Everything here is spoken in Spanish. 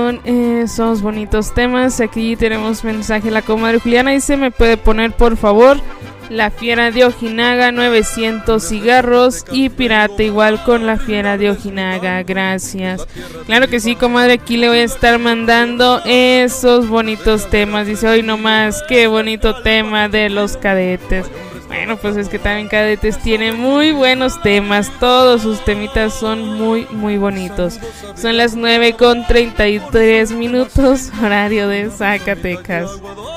con esos bonitos temas. Aquí tenemos mensaje. La comadre Juliana dice: ¿me puede poner por favor La Fiera de Ojinaga, 900 cigarros y Pirata igual con La Fiera de Ojinaga? Gracias. Claro que sí, comadre, aquí le voy a estar mandando esos bonitos temas. Dice: hoy nomás, qué bonito tema de los Cadetes. Bueno, pues es que también Cadetes tiene muy buenos temas. Todos sus temitas son muy, muy bonitos. Son las 9:33, horario de Zacatecas.